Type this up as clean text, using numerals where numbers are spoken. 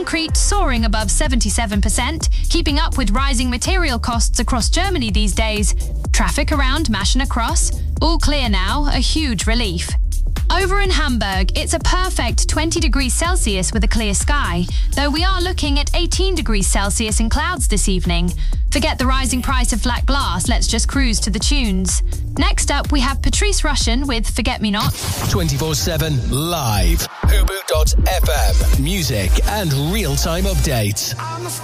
concrete soaring above 77%, keeping up with rising material costs across Germany these days. Traffic around Maschiner Cross, all clear now, a huge relief. Over in Hamburg, it's a perfect 20 degrees Celsius with a clear sky, though we are looking at 18 degrees Celsius in clouds this evening. Forget the rising price of flat glass, let's just cruise to the tunes. Next up, we have Patrice Rushen with Forget Me Not. 24/7 live. Hubu.fm. Music and real-time updates.